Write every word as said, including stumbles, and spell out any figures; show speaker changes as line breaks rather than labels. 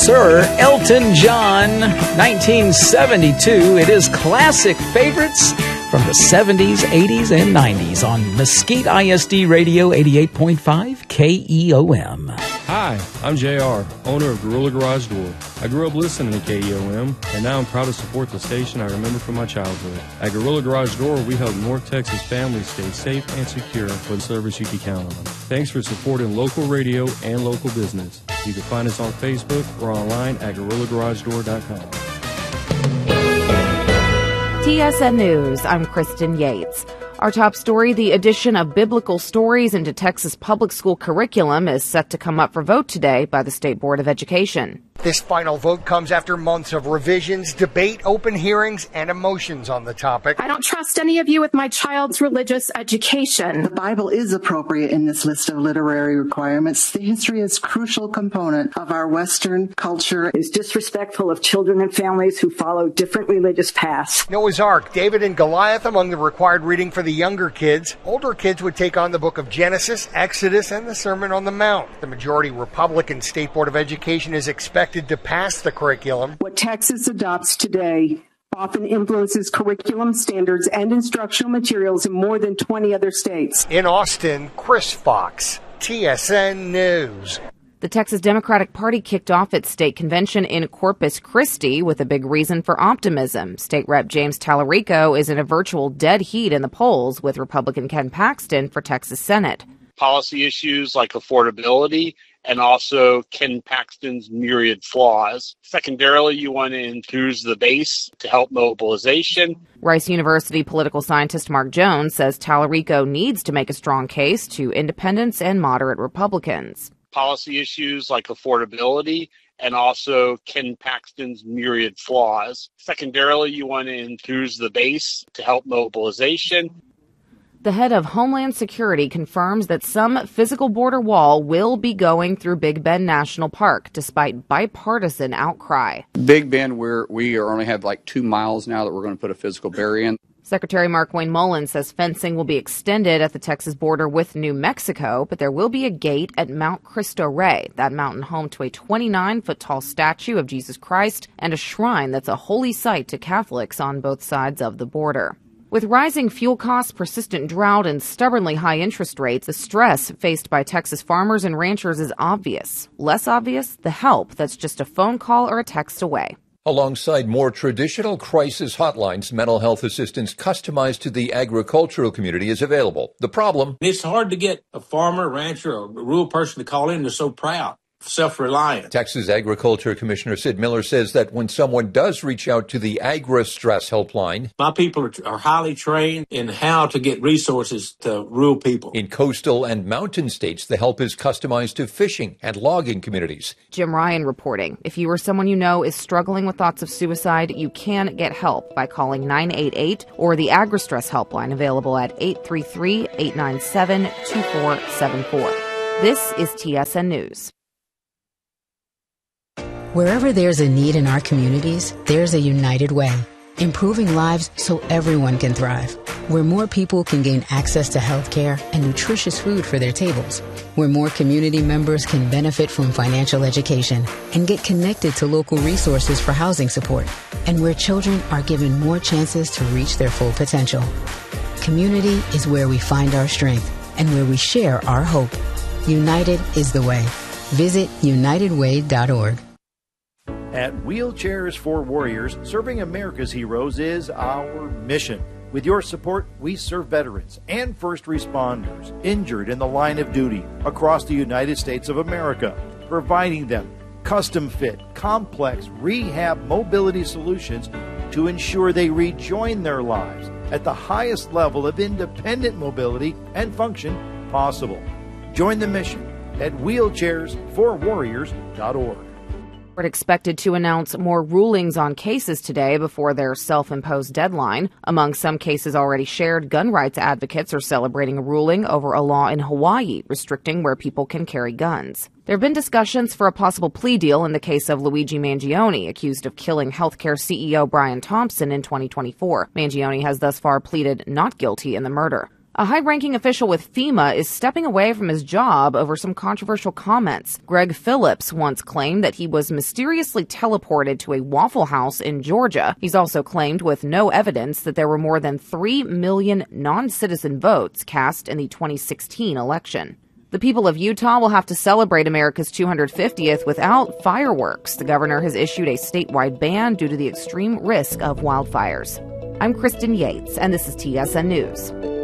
Sir Elton John, nineteen seventy-two. It is classic favorites from the seventies, eighties, and nineties on Mesquite I S D Radio eighty-eight point five K E O M.
Hi, I'm J R, owner of Gorilla Garage Door. I grew up listening to K E O M, and now I'm proud to support the station I remember from my childhood. At Gorilla Garage Door, we help North Texas families stay safe and secure for the service you can count on. Thanks for supporting local radio and local business. You can find us on Facebook or online at gorilla garage door dot com.
T S N News, I'm Kristen Yates. Our top story, the addition of biblical stories into Texas public school curriculum is set to come up for vote today by the State Board of Education.
This final vote comes after months of revisions, debate, open hearings, and emotions on the topic.
I don't trust any of you with my child's religious education.
The Bible is appropriate in this list of literary requirements. The history is a crucial component of our Western culture.
Is disrespectful of children and families who follow different religious paths.
Noah's Ark, David and Goliath among the required reading for the younger kids. Older kids would take on the book of Genesis, Exodus, and the Sermon on the Mount. The majority Republican State Board of Education is expected to pass the curriculum.
What Texas adopts today often influences curriculum standards and instructional materials in more than twenty other states.
In Austin, Chris Fox, T S N News.
The Texas Democratic Party kicked off its state convention in Corpus Christi with a big reason for optimism. State Rep James Tallarico is in a virtual dead heat in the polls with Republican Ken Paxton for Texas Senate.
Policy issues like affordability and also Ken Paxton's myriad flaws. Secondarily, you want to infuse the base to help mobilization.
Rice University political scientist Mark Jones says Tallarico needs to make a strong case to independents and moderate Republicans.
Policy issues like affordability and also Ken Paxton's myriad flaws. Secondarily, you want to infuse the base to help mobilization.
The head of Homeland Security confirms that some physical border wall will be going through Big Bend National Park, despite bipartisan outcry.
Big Bend, we're, we only have like two miles now that we're going to put a physical barrier in.
Secretary Mark Wayne Mullin says fencing will be extended at the Texas border with New Mexico, but there will be a gate at Mount Cristo Rey, that mountain home to a twenty-nine foot tall statue of Jesus Christ and a shrine that's a holy site to Catholics on both sides of the border. With rising fuel costs, persistent drought, and stubbornly high interest rates, the stress faced by Texas farmers and ranchers is obvious. Less obvious, the help that's just a phone call or a text away.
Alongside more traditional crisis hotlines, mental health assistance customized to the agricultural community is available. The problem?
It's hard to get a farmer, rancher, or a rural person to call in. They're so proud. Self-reliant.
Texas Agriculture Commissioner Sid Miller says that when someone does reach out to the Agri-Stress Helpline,
my people are, are highly trained in how to get resources to rural people.
In coastal and mountain states, the help is customized to fishing and logging communities.
Jim Ryan reporting. If you or someone you know is struggling with thoughts of suicide, you can get help by calling nine eight eight or the Agri-Stress Helpline available at eight three three, eight nine seven, two four seven four. This is T S N News.
Wherever there's a need in our communities, there's a United Way, improving lives so everyone can thrive. Where more people can gain access to health care and nutritious food for their tables. Where more community members can benefit from financial education and get connected to local resources for housing support. And where children are given more chances to reach their full potential. Community is where we find our strength and where we share our hope. United is the way. Visit united way dot org.
At Wheelchairs for Warriors, serving America's heroes is our mission. With your support, we serve veterans and first responders injured in the line of duty across the United States of America, providing them custom-fit, complex rehab mobility solutions to ensure they rejoin their lives at the highest level of independent mobility and function possible. Join the mission at wheelchairs for warriors dot org.
Court expected to announce more rulings on cases today before their self-imposed deadline. Among some cases already shared, gun rights advocates are celebrating a ruling over a law in Hawaii restricting where people can carry guns. There have been discussions for a possible plea deal in the case of Luigi Mangione, accused of killing healthcare C E O Brian Thompson in twenty twenty-four. Mangione has thus far pleaded not guilty in the murder. A high-ranking official with FEMA is stepping away from his job over some controversial comments. Greg Phillips once claimed that he was mysteriously teleported to a Waffle House in Georgia. He's also claimed with no evidence that there were more than three million non-citizen votes cast in the twenty sixteen election. The people of Utah will have to celebrate America's two hundred fiftieth without fireworks. The governor has issued a statewide ban due to the extreme risk of wildfires. I'm Kristen Yates, and this is T S N News.